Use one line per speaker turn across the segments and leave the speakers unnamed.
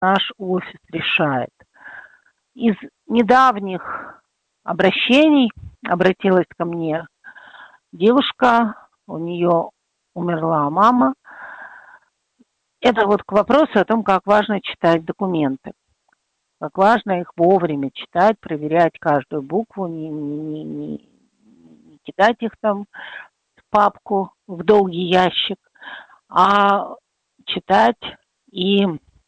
наш офис решает. Из недавних обращений обратилась ко мне девушка, у нее умерла мама. Это вот к вопросу о том, как важно читать документы. Как важно их вовремя читать, проверять каждую букву, не кидать их там в папку, в долгий ящик, а читать и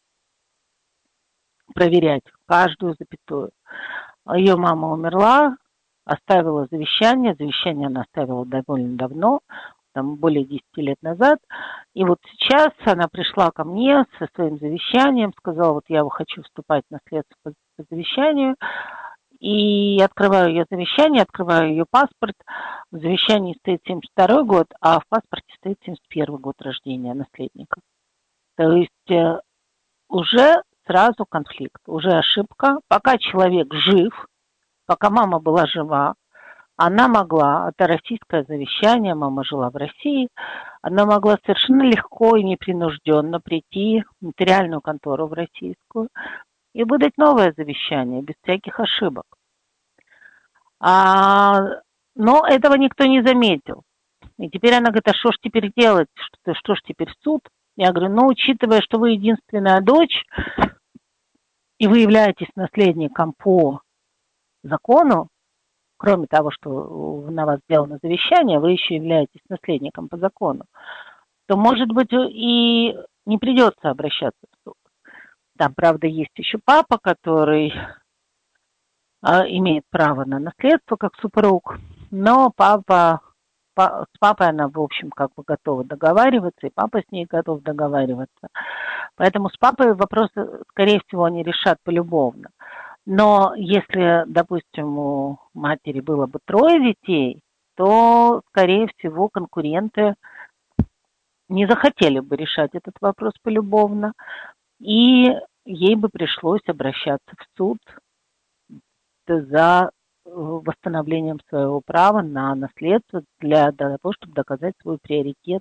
проверять каждую запятую. Ее мама умерла, оставила завещание. Завещание она оставила довольно давно, там более 10 лет назад. И вот сейчас она пришла ко мне со своим завещанием, сказала, вот я хочу вступать в наследство по завещанию. И открываю ее завещание, открываю ее паспорт. В завещании стоит 72 год, а в паспорте стоит 71 год рождения наследника. То есть уже сразу конфликт, уже ошибка. Пока человек жив, пока мама была жива, она могла, это российское завещание, мама жила в России, она могла совершенно легко и непринужденно прийти в нотариальную контору в российскую и выдать новое завещание без всяких ошибок. Но этого никто не заметил. И теперь она говорит, а что ж теперь делать? Что ж теперь суд? Я говорю, ну, учитывая, что вы единственная дочь, и вы являетесь наследником по закону, кроме того, что на вас сделано завещание, вы еще являетесь наследником по закону, то, может быть, и не придется обращаться в суд. Там, правда, есть еще папа, который имеет право на наследство как супруг, но с папой она, в общем, как бы готова договариваться, и папа с ней готов договариваться. Поэтому с папой вопросы, скорее всего, они решат полюбовно. Но если, допустим, у матери было бы 3 детей, то, скорее всего, конкуренты не захотели бы решать этот вопрос полюбовно, и ей бы пришлось обращаться в суд за восстановлением своего права на наследство для того, чтобы доказать свой приоритет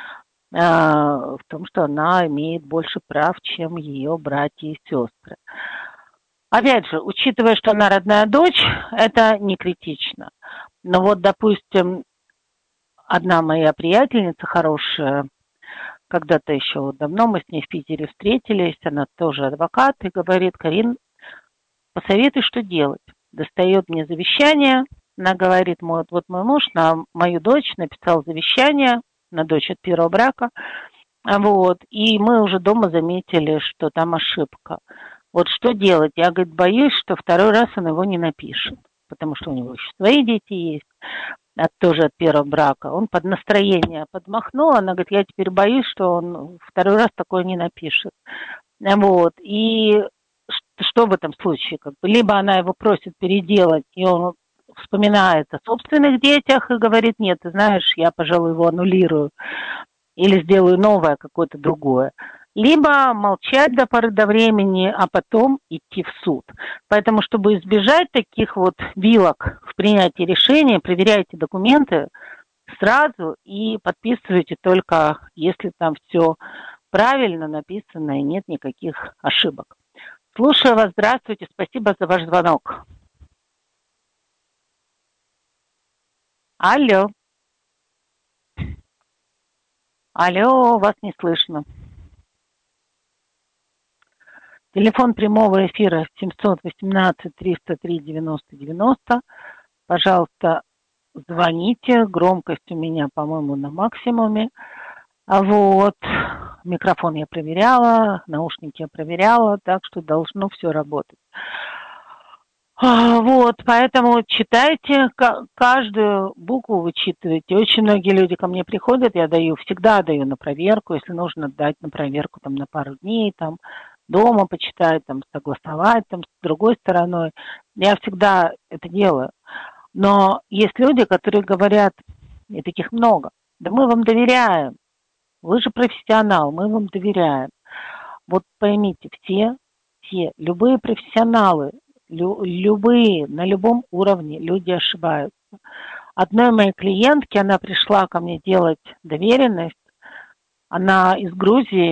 в том, что она имеет больше прав, чем ее братья и сестры. Опять же, учитывая, что она родная дочь, это не критично. Но вот, допустим, одна моя приятельница хорошая, когда-то еще давно мы с ней в Питере встретились, она тоже адвокат, и говорит, Карин, посоветуй, что делать. Достает мне завещание, она говорит, вот мой муж на мою дочь написал завещание, на дочь от первого брака, вот, и мы уже дома заметили, что там ошибка. Вот что делать? Я, говорит, боюсь, что 2 раз он его не напишет, потому что у него еще свои дети есть, тоже от первого брака. Он под настроение подмахнул, она говорит, я теперь боюсь, что он 2 раз такое не напишет. Вот, и что в этом случае? Как бы, либо она его просит переделать, и он вспоминает о собственных детях и говорит, нет, ты знаешь, я, пожалуй, его аннулирую или сделаю новое, какое-то другое. Либо молчать до поры до времени, а потом идти в суд. Поэтому, чтобы избежать таких вот вилок в принятии решения, проверяйте документы сразу и подписывайте только, если там все правильно написано и нет никаких ошибок. Слушаю вас, здравствуйте, спасибо за ваш звонок. Алло. Алло, вас не слышно. Телефон прямого эфира 718-303-90-90. Пожалуйста, звоните. Громкость у меня, по-моему, на максимуме. Вот. Микрофон я проверяла, наушники я проверяла, так что должно все работать. Вот, поэтому читайте, каждую букву вычитывайте. Очень многие люди ко мне приходят, я всегда даю на проверку, если нужно дать на проверку там на пару дней, там дома почитать, там согласовать там с другой стороной. Я всегда это делаю. Но есть люди, которые говорят, и таких много, да мы вам доверяем, вы же профессионал, мы вам доверяем. Вот поймите, любые профессионалы, любые, на любом уровне люди ошибаются. Одной моей клиентке, она пришла ко мне делать доверенность, она из Грузии,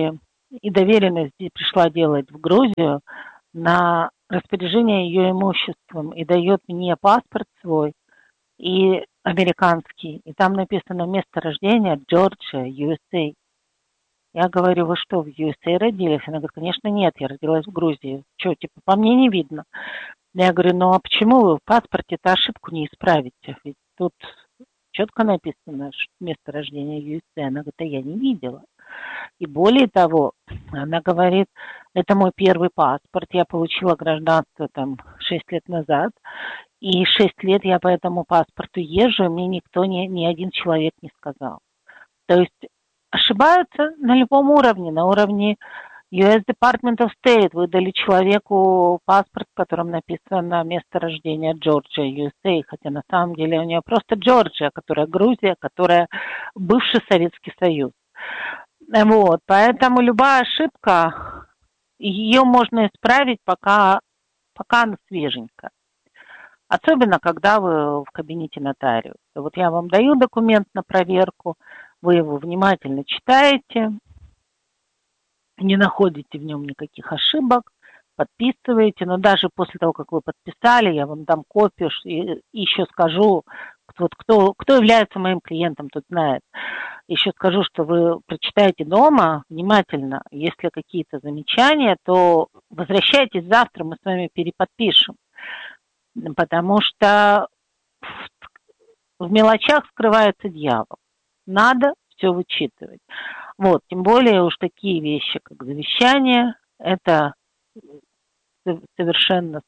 и доверенность пришла делать в Грузию на распоряжение ее имуществом и дает мне паспорт свой и американский, и там написано место рождения Джорджия, USA. Я говорю, вы что, в USA родились? Она говорит, конечно, нет, я родилась в Грузии. Что, типа, по мне не видно. Я говорю, ну а почему вы в паспорте-то ошибку не исправите? Ведь тут четко написано, что место рождения USA. Она говорит, а я не видела. И более того, она говорит, это мой первый паспорт, я получила гражданство там 6 лет назад, и 6 лет я по этому паспорту езжу, и мне никто, ни один человек не сказал. То есть ошибаются на любом уровне, на уровне US Department of State выдали человеку паспорт, в котором написано место рождения Джорджия, USA, хотя на самом деле у нее просто Джорджия, которая Грузия, которая бывший Советский Союз. Вот, поэтому любая ошибка, ее можно исправить, пока она свеженькая. Особенно, когда вы в кабинете нотариуса. Вот я вам даю документ на проверку, вы его внимательно читаете, не находите в нем никаких ошибок, подписываете, но даже после того, как вы подписали, я вам дам копию и еще скажу, кто является моим клиентом, тот знает. Еще скажу, что вы прочитаете дома внимательно, если какие-то замечания, то возвращайтесь завтра, мы с вами переподпишем. Потому что в мелочах скрывается дьявол. Надо все вычитывать. Вот, тем более уж такие вещи, как завещание, это совершенно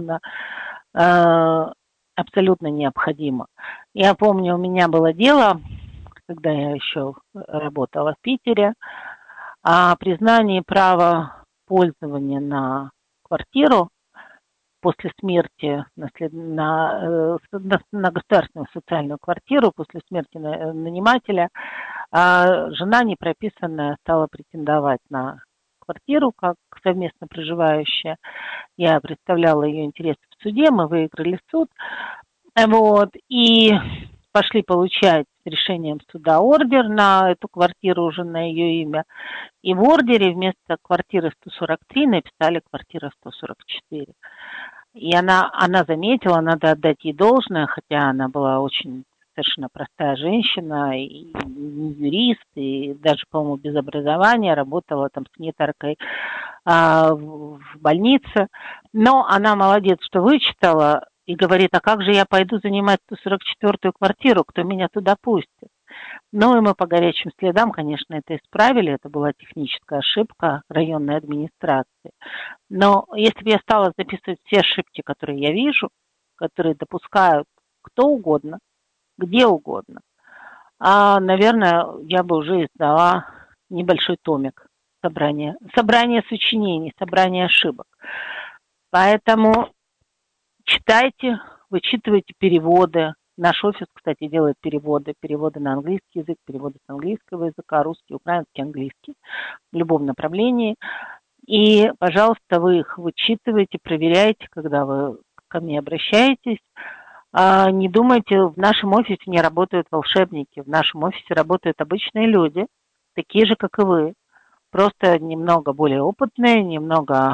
абсолютно необходимо. Я помню, у меня было дело, когда я еще работала в Питере, о признании права пользования на квартиру после смерти на государственную социальную квартиру после смерти нанимателя, жена непрописанная стала претендовать на квартиру как совместно проживающая. Я представляла ее интересы в суде, мы выиграли суд, вот, и пошли получать с решением суда ордер на эту квартиру уже на ее имя. И в ордере вместо квартиры 143 написали квартира 144. И она заметила, надо отдать ей должное, хотя она была очень совершенно простая женщина, и не юрист, и даже, по-моему, без образования, работала там санитаркой в больнице. Но она молодец, что вычитала, и говорит, а как же я пойду занимать 144-ю квартиру, кто меня туда пустит? Ну, и мы по горячим следам, конечно, это исправили, это была техническая ошибка районной администрации. Но если бы я стала записывать все ошибки, которые я вижу, которые допускают кто угодно, где угодно, наверное, я бы уже издала небольшой томик собрание сочинений, собрание ошибок. Поэтому читайте, вычитывайте переводы. Наш офис, кстати, делает переводы на английский язык, переводы с английского языка, русский, украинский, английский, в любом направлении. И, пожалуйста, вы их вычитываете, проверяйте, когда вы ко мне обращаетесь. Не думайте, в нашем офисе не работают волшебники, в нашем офисе работают обычные люди, такие же, как и вы, просто немного более опытные, немного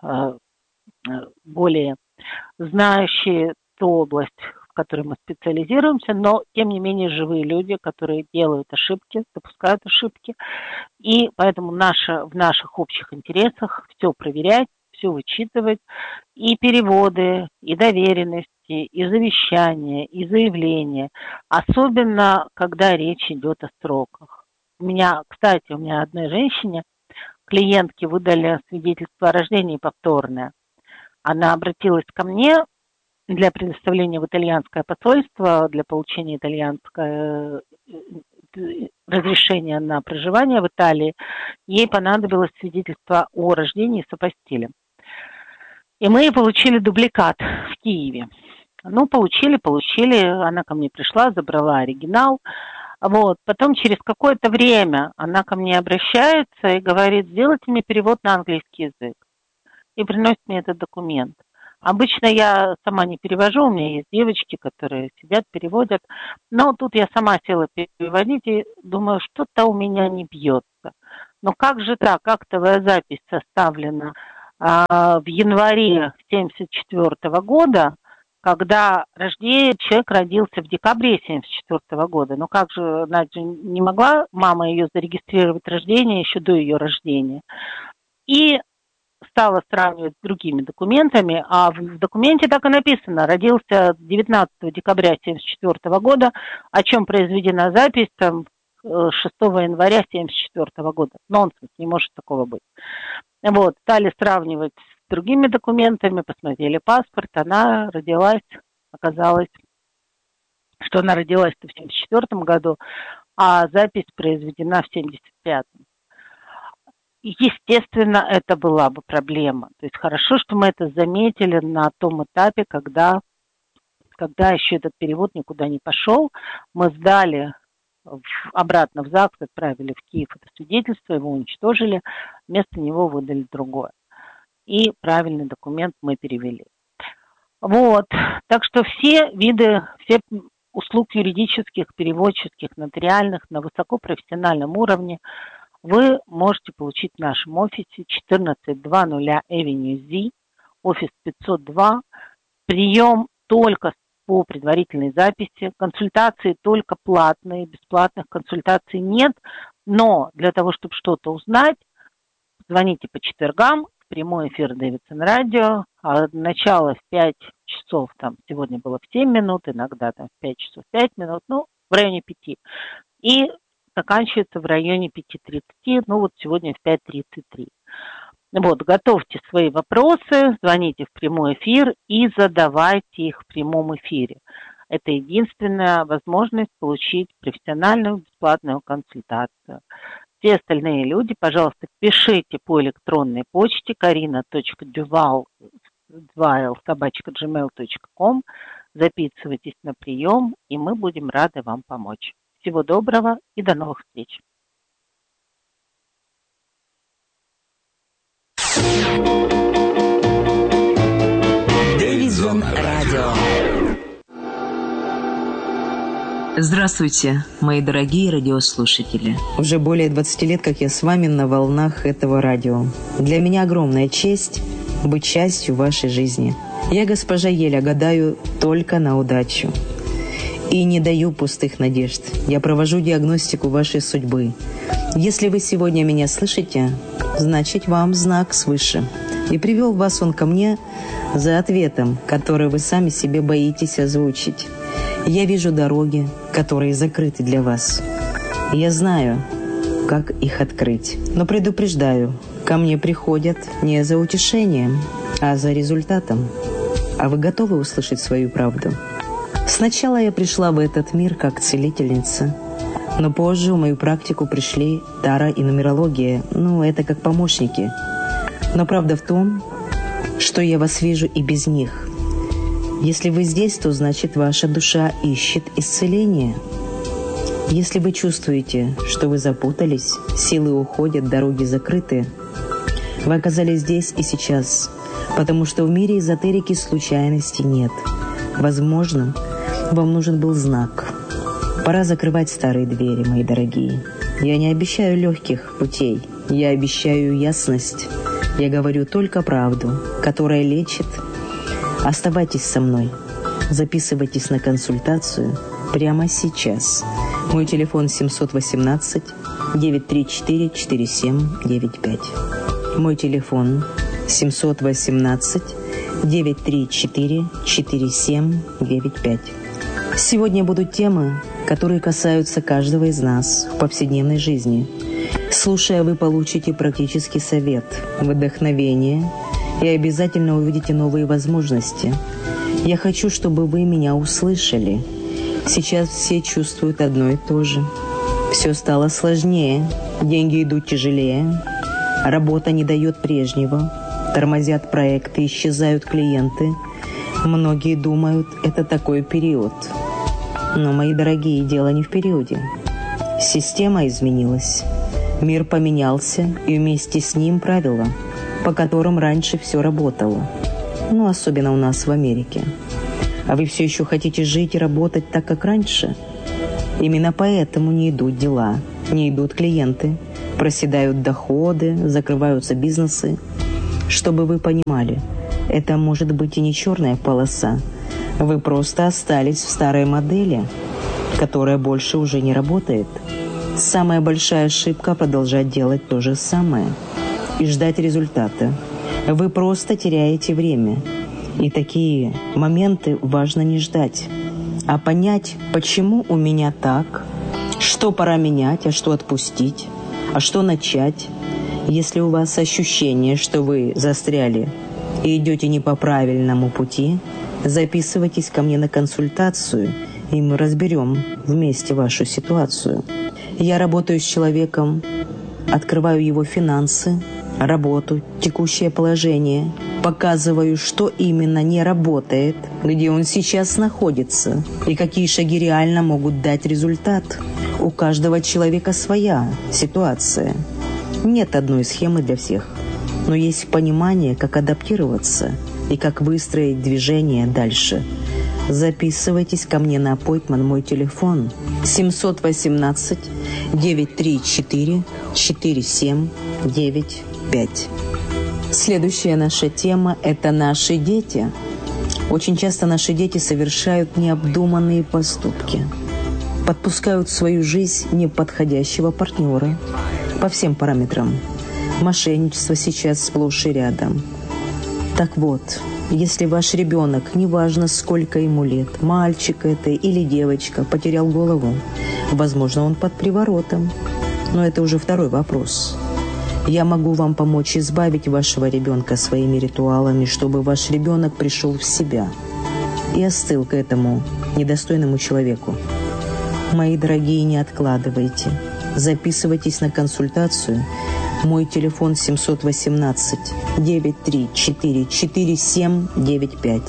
более знающие ту область, в которой мы специализируемся, но, тем не менее, живые люди, которые делают ошибки, допускают ошибки. И поэтому в наших общих интересах все проверять, все вычитывать, и переводы, и доверенности, и завещания, и заявления, особенно, когда речь идет о сроках. Кстати, у меня одной женщине, клиентке, выдали свидетельство о рождении повторное. Она обратилась ко мне для предоставления в итальянское посольство, для получения итальянского разрешения на проживание в Италии. Ей понадобилось свидетельство о рождении с апостилем. И мы получили дубликат в Киеве. Ну, получили, она ко мне пришла, забрала оригинал. Вот. Потом через какое-то время она ко мне обращается и говорит, сделайте мне перевод на английский язык. И приносит мне этот документ. Обычно я сама не перевожу, у меня есть девочки, которые сидят, переводят. Но тут я сама села переводить и думаю, что-то у меня не бьется. Но как же так? Актовая запись составлена в январе 1974 года, когда человек родился в декабре 1974 года. Ну как же, Надя не могла мама ее зарегистрировать рождение еще до ее рождения. И стала сравнивать с другими документами, а в документе так и написано: родился 19 декабря 1974 года, о чем произведена запись 6 января 1974 года. Нонсенс, не может такого быть. Вот, стали сравнивать с другими документами, посмотрели паспорт, она родилась, оказалось, что она родилась в 1974 году, а запись произведена в 1975. Естественно, это была бы проблема. То есть хорошо, что мы это заметили на том этапе, когда еще этот перевод никуда не пошел. Мы сдали обратно в ЗАГС, отправили в Киев это свидетельство, его уничтожили, вместо него выдали другое. И правильный документ мы перевели. Вот. Так что все услуг юридических, переводческих, нотариальных на высокопрофессиональном уровне вы можете получить в нашем офисе 1400 Avenue Z, офис 502. Прием только по предварительной записи, консультации только платные, бесплатных консультаций нет, но для того, чтобы что-то узнать, звоните по четвергам, в прямой эфир Дэвидсон Радио, начало в 5 часов, сегодня было в 7 минут, иногда в 5 часов 5 минут, в районе 5. И заканчивается в районе 5:30, сегодня в 5:33. Готовьте свои вопросы, звоните в прямой эфир и задавайте их в прямом эфире. Это единственная возможность получить профессиональную бесплатную консультацию. Все остальные люди, пожалуйста, пишите по электронной почте karina.duval@gmail.com, записывайтесь на прием, и мы будем рады вам помочь. Всего доброго и до новых встреч.
Дэвидсон Радио.
Здравствуйте, мои дорогие радиослушатели.
Уже более 20 лет, как я с вами на волнах этого радио. Для меня огромная честь быть частью вашей жизни. Я, госпожа Еля, гадаю только на удачу. И не даю пустых надежд. Я провожу диагностику вашей судьбы. Если вы сегодня меня слышите, значит, вам знак свыше. И привел вас он ко мне за ответом, который вы сами себе боитесь озвучить. Я вижу дороги, которые закрыты для вас. Я знаю, как их открыть. Но предупреждаю, ко мне приходят не за утешением, а за результатом. А вы готовы услышать свою правду? Сначала я пришла в этот мир как целительница, но позже в мою практику пришли Тара и нумерология, это как помощники. Но правда в том, что я вас вижу и без них. Если вы здесь, то значит ваша душа ищет исцеления. Если вы чувствуете, что вы запутались, силы уходят, дороги закрыты, вы оказались здесь и сейчас, потому что в мире эзотерики случайностей нет. Возможно, вам нужен был знак. Пора закрывать старые двери, мои дорогие. Я не обещаю легких путей. Я обещаю ясность. Я говорю только правду, которая лечит. Оставайтесь со мной. Записывайтесь на консультацию прямо сейчас. Мой телефон 718-934-4795. Мой телефон 718-934-4795. Сегодня будут темы, которые касаются каждого из нас в повседневной жизни. Слушая, вы получите практический совет, вдохновение и обязательно увидите новые возможности. Я хочу, чтобы вы меня услышали. Сейчас все чувствуют одно и то же. Все стало сложнее, деньги идут тяжелее, работа не дает прежнего, тормозят проекты, исчезают клиенты. Многие думают, это такой период. Но, мои дорогие, дело не в периоде. Система изменилась, мир поменялся, и вместе с ним правила, по которым раньше все работало. Особенно у нас в Америке. А вы все еще хотите жить и работать так, как раньше? Именно поэтому не идут дела, не идут клиенты, проседают доходы, закрываются бизнесы. Чтобы вы понимали, это может быть и не черная полоса. Вы просто остались в старой модели, которая больше уже не работает. Самая большая ошибка – продолжать делать то же самое и ждать результата. Вы просто теряете время. И такие моменты важно не ждать, а понять, почему у меня так, что пора менять, а что отпустить, а что начать. Если у вас ощущение, что вы застряли и идете не по правильному пути, записывайтесь ко мне на консультацию, и мы разберем вместе вашу ситуацию. Я работаю с человеком, открываю его финансы, работу, текущее положение, показываю, что именно не работает, где он сейчас находится и какие шаги реально могут дать результат. У каждого человека своя ситуация. Нет одной схемы для всех, но есть понимание, как адаптироваться и как выстроить движение дальше. Записывайтесь ко мне на аппоинтмент, мой телефон 718-934-4795. Следующая наша тема – это наши дети. Очень часто наши дети совершают необдуманные поступки, подпускают в свою жизнь неподходящего партнера по всем параметрам. Мошенничество сейчас сплошь и рядом. Так вот, если ваш ребенок, неважно сколько ему лет, мальчик это или девочка, потерял голову, возможно, он под приворотом. Но это уже второй вопрос. Я могу вам помочь избавить вашего ребенка своими ритуалами, чтобы ваш ребенок пришел в себя и остыл к этому недостойному человеку. Мои дорогие, не откладывайте. Записывайтесь на консультацию. Мой телефон 718-934-4795.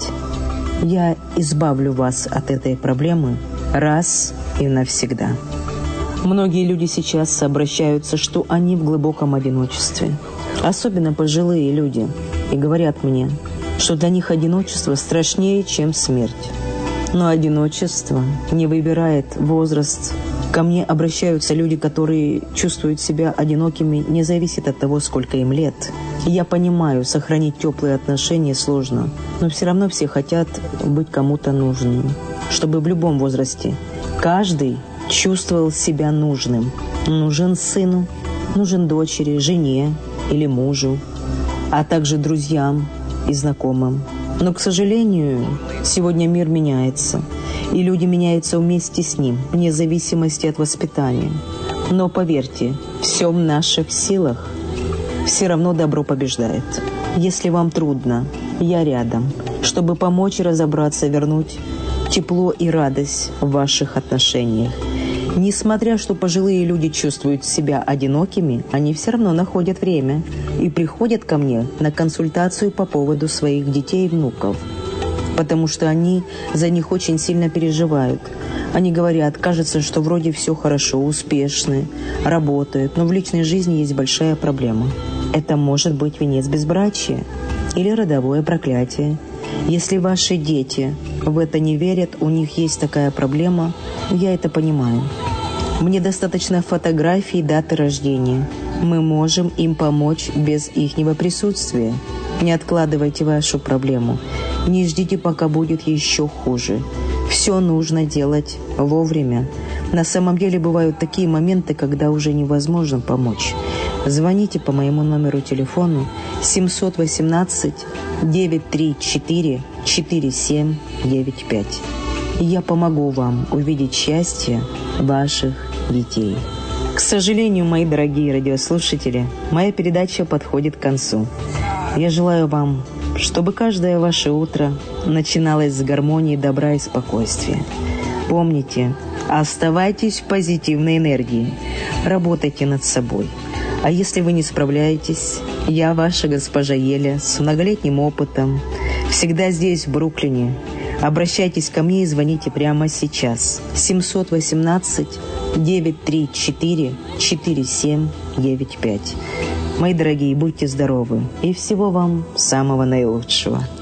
Я избавлю вас от этой проблемы раз и навсегда. Многие люди сейчас обращаются, что они в глубоком одиночестве. Особенно пожилые люди. И говорят мне, что для них одиночество страшнее, чем смерть. Но одиночество не выбирает возраст. Ко мне обращаются люди, которые чувствуют себя одинокими, не зависит от того, сколько им лет. И я понимаю, сохранить теплые отношения сложно, но все равно все хотят быть кому-то нужным, чтобы в любом возрасте каждый чувствовал себя нужным. Нужен сыну, нужен дочери, жене или мужу, а также друзьям и знакомым. Но, к сожалению, сегодня мир меняется, и люди меняются вместе с ним, вне зависимости от воспитания. Но поверьте, все в наших силах. Все равно добро побеждает. Если вам трудно, я рядом, чтобы помочь разобраться, вернуть тепло и радость в ваших отношениях. Несмотря, что пожилые люди чувствуют себя одинокими, они все равно находят время и приходят ко мне на консультацию по поводу своих детей и внуков, потому что они за них очень сильно переживают. Они говорят, кажется, что вроде все хорошо, успешны, работают, но в личной жизни есть большая проблема. Это может быть венец безбрачия или родовое проклятие. Если ваши дети в это не верят, у них есть такая проблема, я это понимаю. Мне достаточно фотографий и даты рождения. Мы можем им помочь без ихнего присутствия. Не откладывайте вашу проблему. Не ждите, пока будет еще хуже. Все нужно делать вовремя. На самом деле бывают такие моменты, когда уже невозможно помочь. Звоните по моему номеру телефона 718-934-4795. Я помогу вам увидеть счастье ваших детей. К сожалению, мои дорогие радиослушатели, моя передача подходит к концу. Я желаю вам, чтобы каждое ваше утро начиналось с гармонии, добра и спокойствия. Помните, оставайтесь в позитивной энергии, работайте над собой. А если вы не справляетесь, я ваша госпожа Еля с многолетним опытом, всегда здесь, в Бруклине. Обращайтесь ко мне и звоните прямо сейчас. 718-934-4795. Мои дорогие, будьте здоровы и всего вам самого наилучшего.